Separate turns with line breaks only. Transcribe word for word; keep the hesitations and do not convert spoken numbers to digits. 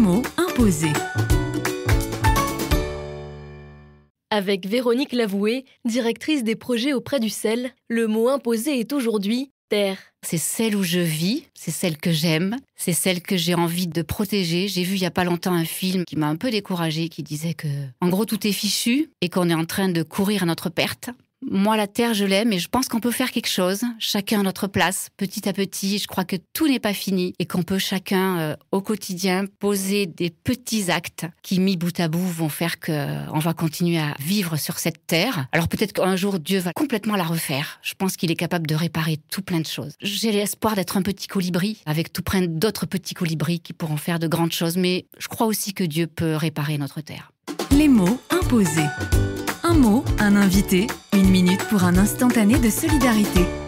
mots imposés.
Avec Véronique Lavoué, directrice des projets auprès du C E L, le mot imposé est aujourd'hui terre.
C'est celle où je vis, c'est celle que j'aime, c'est celle que j'ai envie de protéger. J'ai vu il y a pas longtemps un film qui m'a un peu découragée, qui disait que, en gros, tout est fichu et qu'on est en train de courir à notre perte. Moi, la terre, je l'aime et je pense qu'on peut faire quelque chose, chacun à notre place, petit à petit. Je crois que tout n'est pas fini et qu'on peut chacun, euh, au quotidien, poser des petits actes qui, mis bout à bout, vont faire qu'on va continuer à vivre sur cette terre. Alors peut-être qu'un jour, Dieu va complètement la refaire. Je pense qu'il est capable de réparer tout plein de choses. J'ai l'espoir d'être un petit colibri, avec tout plein d'autres petits colibris qui pourront faire de grandes choses. Mais je crois aussi que Dieu peut réparer notre terre.
Les mots imposés. Un mot, un invité, une minute pour un instantané de solidarité.